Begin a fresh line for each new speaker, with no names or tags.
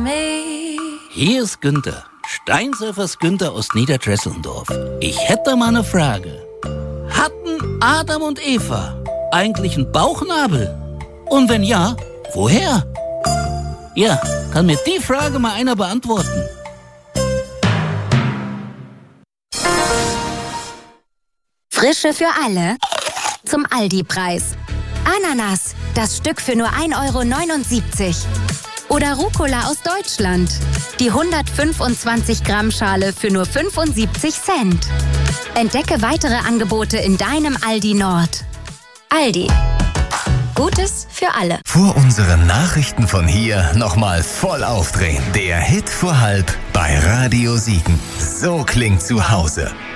me.
Hier ist Günther, Steinsurfers Günther aus Niederdresselndorf. Ich hätte mal eine Frage. Hatten Adam und Eva eigentlich einen Bauchnabel? Und wenn ja, woher? Ja, kann mir die Frage mal einer beantworten?
Frische für alle zum Aldi-Preis. Ananas, das Stück für nur 1,79 €. Oder Rucola aus Deutschland. Die 125 Gramm Schale für nur 75 Cent. Entdecke weitere Angebote in deinem Aldi Nord. Aldi. Gutes für alle.
Vor unseren Nachrichten von hier nochmal voll aufdrehen. Der Hit vor halb bei Radio Siegen. So klingt zu Hause.